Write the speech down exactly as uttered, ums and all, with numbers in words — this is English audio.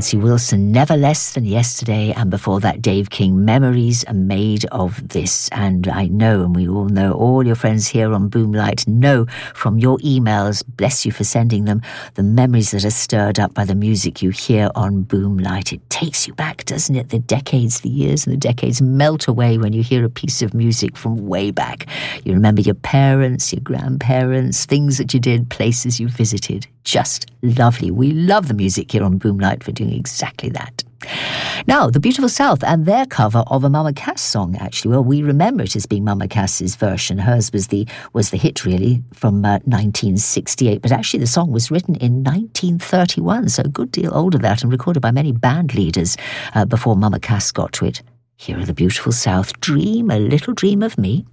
Nancy Wilson, Never Less Than Yesterday, and before that, Dave King, Memories Are Made of This. And I know, and we all know, all your friends here on Boomlight know from your emails, bless you for sending them, the memories that are stirred up by the music you hear on Boomlight. It takes you back, doesn't it? The decades, the years and the decades melt away when you hear a piece of music from way back. You remember your parents, your grandparents, things that you did, places you visited. Just lovely. We love the music here on Boomlight for doing exactly that. Now, the Beautiful South and their cover of a Mama Cass song, actually. Well, we remember it as being Mama Cass's version. Hers was the was the hit, really, from uh, nineteen sixty-eight. But actually, the song was written in nineteen thirty-one, so a good deal older than that, and recorded by many band leaders uh, before Mama Cass got to it. Here are the Beautiful South. Dream a Little Dream of Me.